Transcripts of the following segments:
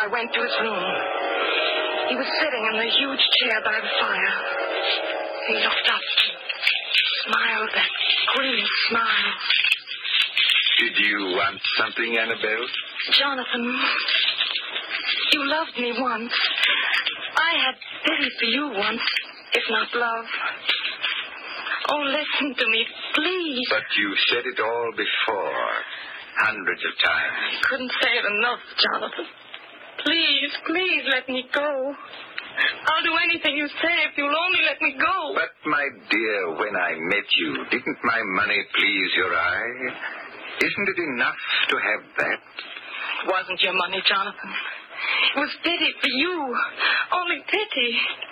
I went to his room. He was sitting in the huge chair by the fire. He looked up and smiled that green smile. Did you want something, Annabelle? Jonathan, you loved me once. I had pity for you once, if not love. Oh, listen to me, please. But you said it all before, hundreds of times. I couldn't say it enough, Jonathan. Please let me go. I'll do anything you say if you'll only let me go. But, my dear, when I met you, didn't my money please your eye? Isn't it enough to have that? It wasn't your money, Jonathan. It was pity for you. Only pity.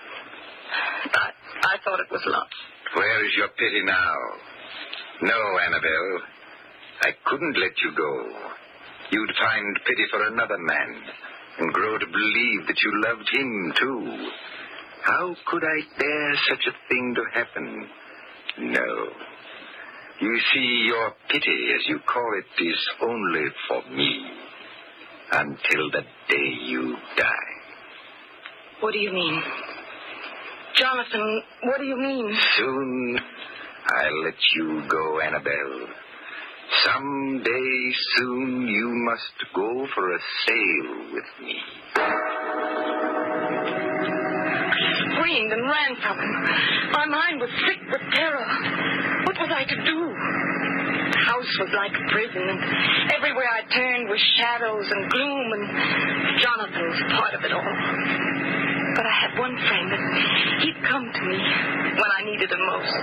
I thought it was love. Where is your pity now? No, Annabelle. I couldn't let you go. You'd find pity for another man and grow to believe that you loved him, too. How could I bear such a thing to happen? No. You see, your pity, as you call it, is only for me. Until the day you die. What do you mean? Jonathan, what do you mean? Soon I'll let you go, Annabelle. Someday soon you must go for a sail with me. I screamed and ran from him. My mind was sick with terror. What was I to do? The house was like a prison, and everywhere I turned were shadows and gloom, and Jonathan was part of it all. But I had one friend, and he'd come to me when I needed him most.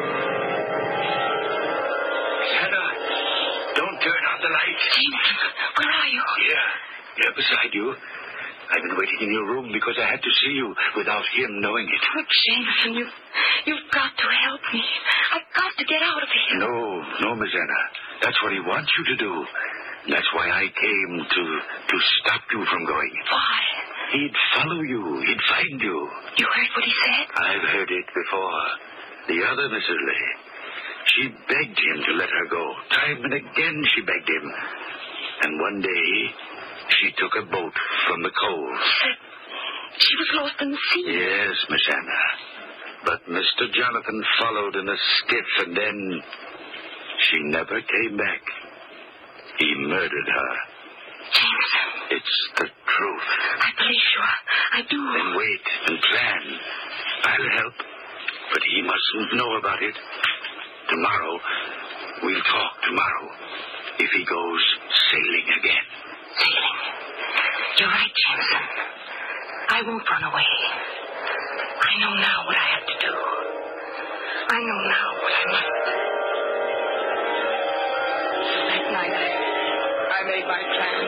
Hannah, don't turn out the light. Jameson, where are you? Here beside you. I've been waiting in your room because I had to see you without him knowing it. Oh, Jameson, you've got to help me. I've got to get out of here. No, Miss Anna. That's what he wants you to do. That's why I came to stop you from going. Why? He'd follow you. He'd find you. You heard what he said? I've heard it before. The other Mrs. Lay. She begged him to let her go. Time and again she begged him. And one day, she took a boat from the cove. She was lost in the sea. Yes, Miss Anna. But Mr. Jonathan followed in a skiff, and then she never came back. He murdered her. Jameson. It's the truth. I believe you. I do. Then wait and plan. I'll help. But he mustn't know about it. Tomorrow, we'll talk tomorrow. If he goes sailing again. Sailing? You're right, Jameson. I won't run away. I know now what I have to do. I know now what I must do. That night, I made my plan.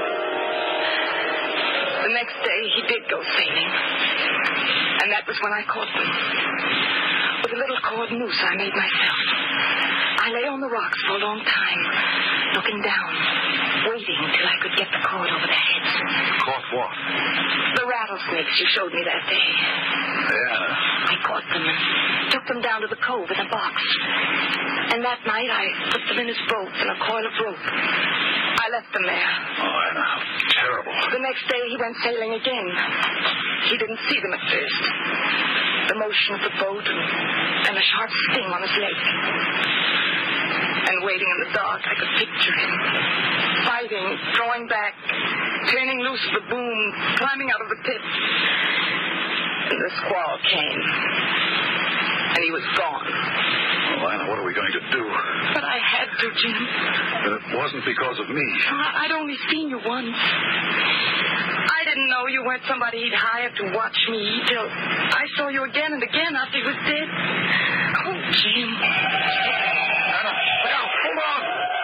The next day, he did go sailing. And that was when I caught them. With a little cord noose I made myself. I lay on the rocks for a long time, looking down, waiting until I could get the cord over their heads. Caught what? The rattlesnakes you showed me that day. Yeah. I caught them and took them down to the cove in a box. And that night I put them in his boat in a coil of rope. I left them there. Oh, Anna, how terrible. The next day he went sailing again. He didn't see them at first. The motion of the boat and a sharp sting on his leg. And waiting in the dark, I could picture him. Fighting, drawing back, turning loose of the boom, climbing out of the pit. And the squall came. And he was gone. Oh, Anna, what are we going to do? But I had to, Jim. It wasn't because of me. I'd only seen you once. I didn't know you weren't somebody he'd hired to watch me till I saw you again and again after he was dead. Oh, Jim. Anna, now, hold on.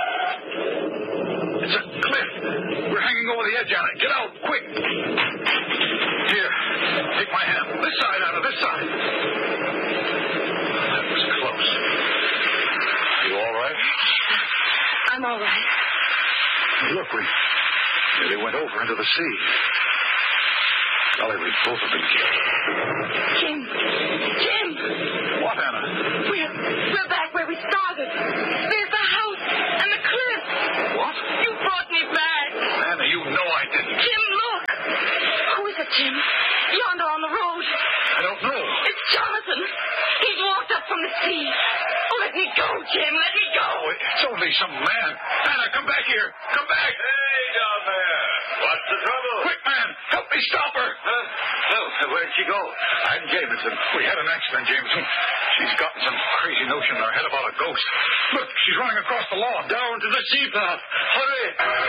It's a cliff. We're hanging over the edge, Anna. Get out, quick. Here, take my hand. This side, Anna, this side. That was close. You all right? I'm all right. Look, we nearly went over into the sea. Golly, we both have been killed. Jim. Jim. What, Anna? We're back where we started. There's the house and the cliff. What? You brought me back. Anna, you know I didn't. Jim, look. Jim? Yonder on the road. I don't know. It's Jonathan. He's walked up from the sea. Oh, let me go, Jim. Let me go. Oh, it's only some man. Anna, come back here. Come back. Hey, down there. What's the trouble? Quick, man. Help me stop her. Huh? Well, where'd she go? I'm Jameson. We had an accident, Jameson. She's gotten some crazy notion in her head about a ghost. Look, she's running across the lawn. Down to the sea path. Hurry.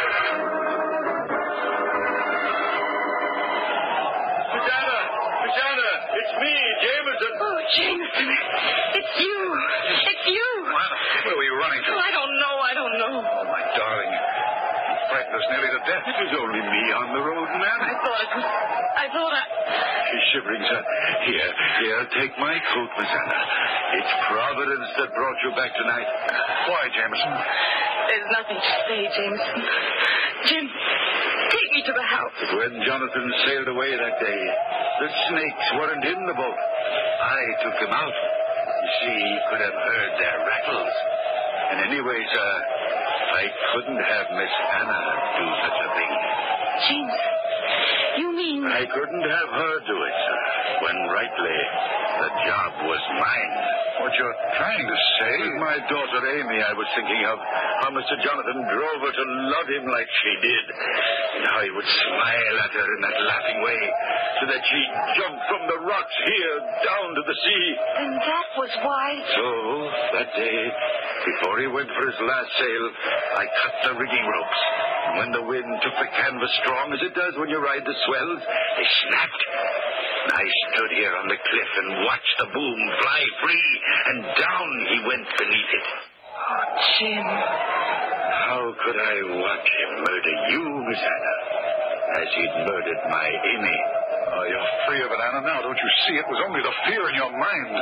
Miss Anna, it's me, Jameson. Oh, Jameson. It's you. It's you. Anna, where were you running to? Oh, I don't know. Oh, my darling. You frightened us nearly to death. It was only me on the road, ma'am. I thought She's shivering, sir. Here, take my coat, Miss Anna. It's Providence that brought you back tonight. Why, Jameson? There's nothing to say, Jameson. Jim, take me to the house. When Jonathan sailed away that day, the snakes weren't in the boat. I took them out. You see, he could have heard their rattles. And anyway, sir, I couldn't have Miss Anna do such a thing. James, you mean... I couldn't have her do it, sir, when rightly the job was mine. What you're trying to say... With my daughter Amy, I was thinking of how Mr. Jonathan drove her to love him like she did, and how he would smile at her in that laughing way, so that she jumped from the rocks here down to the sea. And that was why... So, that day, before he went for his last sail, I cut the rigging ropes. And when the wind took the canvas strong, as it does when you ride the swells, they snapped. And I stood here on the cliff and watched the boom fly free, and down he went beneath it. Oh, Jim. How could I watch him murder you, Miss Anna, as he'd murdered my Amy? Oh, you're free of it, Anna, now. Don't you see? It was only the fear in your mind.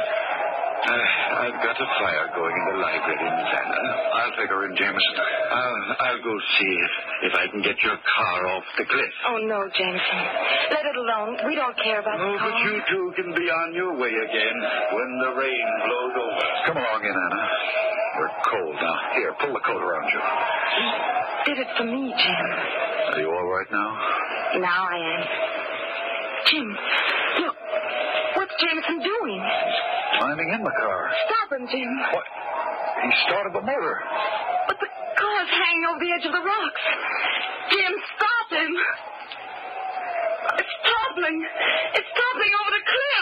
I've got a fire going in the library, Miss Anna. I'll take her in, Jameson. I'll go see if I can get your car off the cliff. Oh, no, Jameson. Let it alone. We don't care about the car. But you two can be on your way again when the rain blows over. Come along in, Anna. We're cold now. Here, pull the coat around you. He did it for me, Jim. Are you all right now? Now I am. Jim, look. What's Jameson doing? Climbing in the car. Stop him, Jim. What? He started the motor. But the car's hanging over the edge of the rocks. Jim, stop him. It's toppling. It's toppling over the cliff.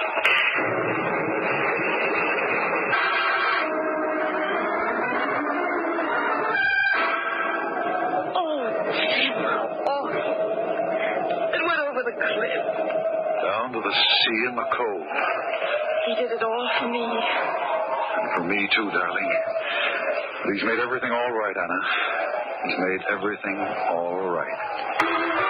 Oh, Jim. Oh. It went over the cliff. Down to the sea in the cold. He did it all for me. And for me, too, darling. But he's made everything all right, Anna. He's made everything all right.